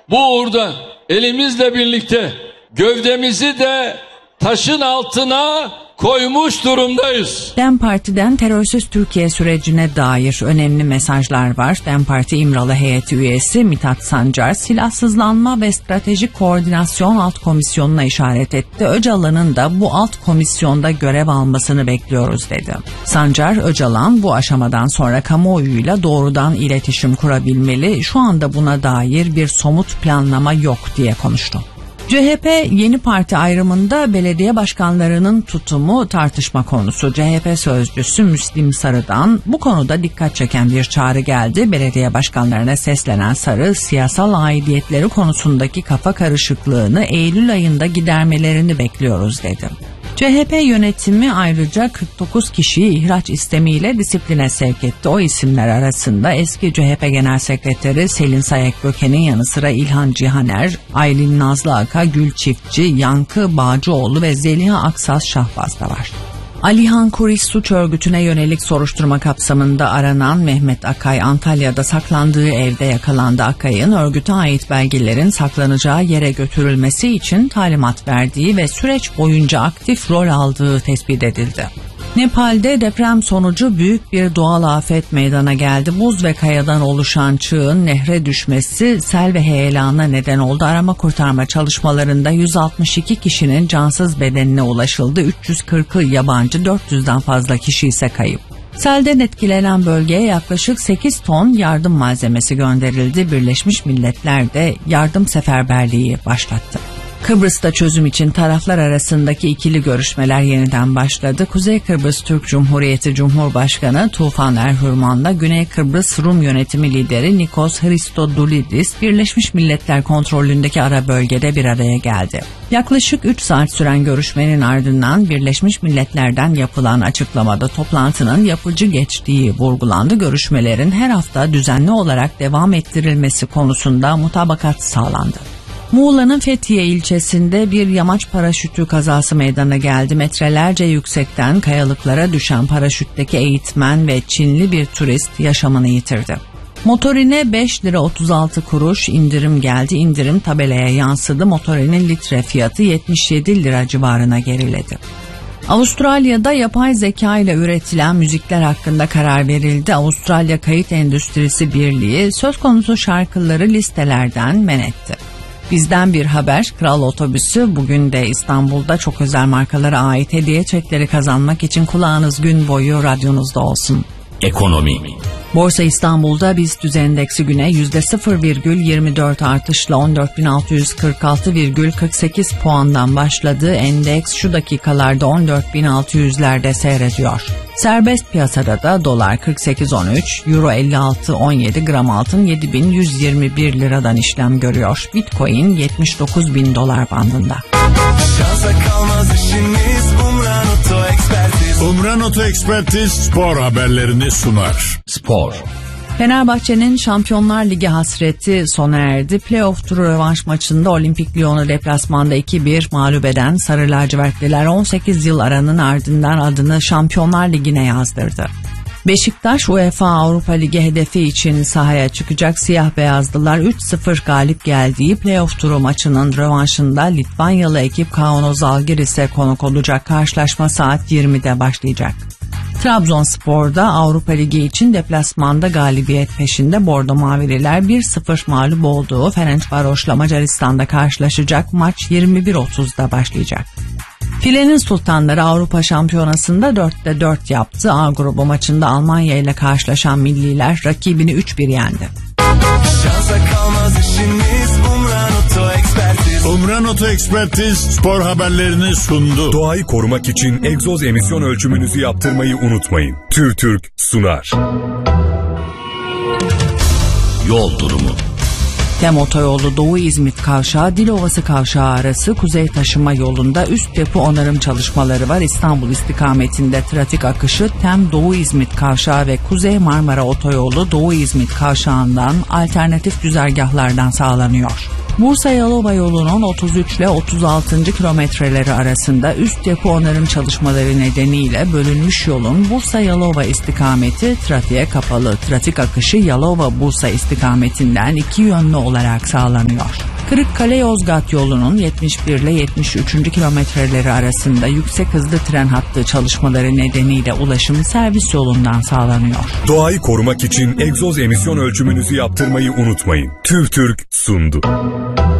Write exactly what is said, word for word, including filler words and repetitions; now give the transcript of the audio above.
Bu uğurda elimizle birlikte gövdemizi de taşın altına koymuş durumdayız. DEM Parti'den terörsüz Türkiye sürecine dair önemli mesajlar var. DEM Parti İmralı heyeti üyesi Mithat Sancar, silahsızlanma ve stratejik koordinasyon alt komisyonuna işaret etti. Öcalan'ın da bu alt komisyonda görev almasını bekliyoruz dedi. Sancar, Öcalan bu aşamadan sonra kamuoyuyla doğrudan iletişim kurabilmeli, şu anda buna dair bir somut planlama yok diye konuştu. C H P yeni parti ayrımında belediye başkanlarının tutumu tartışma konusu. C H P sözcüsü Müslim Sarı'dan bu konuda dikkat çeken bir çağrı geldi. Belediye başkanlarına seslenen Sarı, siyasal aidiyetleri konusundaki kafa karışıklığını Eylül ayında gidermelerini bekliyoruz dedi. C H P yönetimi ayrıca kırk dokuz kişiyi ihraç istemiyle disipline sevk etti. O isimler arasında eski C H P Genel Sekreteri Selin Sayek-Böke'nin yanı sıra İlhan Cihaner, Aylin Nazlı Aka, Gül Çiftçi, Yankı Bağcıoğlu ve Zeliha Aksaz Şahbaz da var. Alihan Kuris suç örgütüne yönelik soruşturma kapsamında aranan Mehmet Akay, Antalya'da saklandığı evde yakalandı. Akay'ın örgüte ait belgelerin saklanacağı yere götürülmesi için talimat verdiği ve süreç boyunca aktif rol aldığı tespit edildi. Nepal'de deprem sonucu büyük bir doğal afet meydana geldi. Buz ve kayadan oluşan çığın nehre düşmesi sel ve heyelana neden oldu. Arama kurtarma çalışmalarında yüz altmış iki kişinin cansız bedenine ulaşıldı. üç yüz kırkı yabancı, dört yüzden fazla kişi ise kayıp. Selden etkilenen bölgeye yaklaşık sekiz ton yardım malzemesi gönderildi. Birleşmiş Milletler de yardım seferberliği başlattı. Kıbrıs'ta çözüm için taraflar arasındaki ikili görüşmeler yeniden başladı. Kuzey Kıbrıs Türk Cumhuriyeti Cumhurbaşkanı Tufan Erhürman'la Güney Kıbrıs Rum Yönetimi Lideri Nikos Christodoulidis, Birleşmiş Milletler kontrolündeki ara bölgede bir araya geldi. Yaklaşık üç saat süren görüşmenin ardından Birleşmiş Milletler'den yapılan açıklamada toplantının yapıcı geçtiği vurgulandı. Görüşmelerin her hafta düzenli olarak devam ettirilmesi konusunda mutabakat sağlandı. Muğla'nın Fethiye ilçesinde bir yamaç paraşütü kazası meydana geldi. Metrelerce yüksekten kayalıklara düşen paraşütteki eğitmen ve Çinli bir turist yaşamını yitirdi. Motorine beş lira otuz altı kuruş indirim geldi. İndirim tabelaya yansıdı. Motorinin litre fiyatı yetmiş yedi lira civarına geriledi. Avustralya'da yapay zeka ile üretilen müzikler hakkında karar verildi. Avustralya Kayıt Endüstrisi Birliği söz konusu şarkıları listelerden men etti. Bizden bir haber, Kral Otobüsü bugün de İstanbul'da çok özel markalara ait hediye çekleri kazanmak için kulağınız gün boyu radyonuzda olsun. Ekonomi. Borsa İstanbul'da BIST endeksi güne yüzde sıfır virgül yirmi dört artışla on dört bin altı yüz kırk altı virgül kırk sekiz puandan başladı. Endeks şu dakikalarda on dört bin altı yüzlerde seyrediyor. Serbest piyasada da dolar kırk sekiz on üç, euro elli altı on yedi, gram altın yedi bin yüz yirmi bir liradan işlem görüyor. Bitcoin yetmiş dokuz bin dolar bandında. Şansa kalmaz işimiz, Umran Oto Ekspertiz. Umran Oto Ekspertiz spor haberlerini sunar. Spor. Fenerbahçe'nin Şampiyonlar Ligi hasreti sona erdi. Playoff turu rövanş maçında Olimpik Lyon'u deplasmanda iki bir mağlup eden Sarı Lacivertliler on sekiz yıl aranın ardından adını Şampiyonlar Ligi'ne yazdırdı. Beşiktaş UEFA Avrupa Ligi hedefi için sahaya çıkacak. Siyah beyazlılar üç sıfır galip geldiği playoff turu maçının rövanşında Litvanyalı ekip Kaunas Žalgiris'e konuk olacak. Karşılaşma saat yirmide başlayacak. Trabzonspor'da Avrupa Ligi için deplasmanda galibiyet peşinde. Bordo Mavililer bir sıfır mağlup olduğu Ferencvaros'la Macaristan'da karşılaşacak. Maç yirmi bir otuzda başlayacak. Filenin Sultanları Avrupa Şampiyonası'nda dörtte dört yaptı. A grubu maçında Almanya ile karşılaşan milliler rakibini üç bir yendi. Şansa kalmaz işimiz, Umran Oto Ekspertiz. Umran Oto Ekspertiz spor haberlerini sundu. Doğayı korumak için egzoz emisyon ölçümünüzü yaptırmayı unutmayın. TÜRTÜRK sunar. Yol durumu. Tem Otoyolu Doğu İzmit Kavşağı Dilovası Kavşağı arası kuzey taşıma yolunda üst yapı onarım çalışmaları var. İstanbul istikametinde trafik akışı Tem Doğu İzmit Kavşağı ve Kuzey Marmara Otoyolu Doğu İzmit Kavşağı'ndan alternatif güzergahlardan sağlanıyor. Bursa-Yalova yolunun otuz üç ile otuz altıncı kilometreleri arasında üst yapı onarım çalışmaları nedeniyle bölünmüş yolun Bursa-Yalova istikameti trafiğe kapalı. Trafik akışı Yalova-Bursa istikametinden iki yönlü olarak sağlanıyor. Kırıkkale-Yozgat yolunun yetmiş bir ile yetmiş üçüncü kilometreleri arasında yüksek hızlı tren hattı çalışmaları nedeniyle ulaşım servis yolundan sağlanıyor. Doğayı korumak için egzoz emisyon ölçümünüzü yaptırmayı unutmayın. TÜVTÜRK sundu.